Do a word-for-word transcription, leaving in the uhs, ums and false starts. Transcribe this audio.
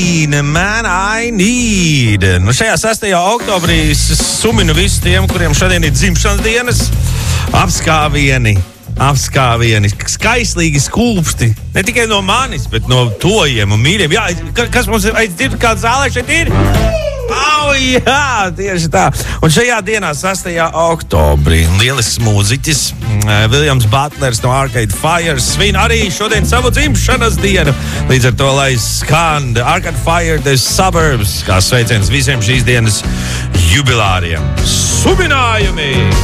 Man I Need. Nu, šajā sastajā oktobrī suminu visus tiem, kuriem šodien ir dzimšanas dienas, apskāvieni, apskāvieni, skaislīgi skūpsti. Ne tikai no manis, bet no tojiem un mīļiem. Jā, kas mums ir, ir kāds zālē šeit ir? Au, jā, tieši tā. Un šajā dienā, sastajā oktobrī, lielisks mūziķis Viljams Butlers no Arcade Fire svin arī šodien savu dzimšanas dienu. Līdz ar to, lai skan Arcade Fire The Suburbs, kā sveiciens visiem šīs dienas jubilāriem. Suminājumi!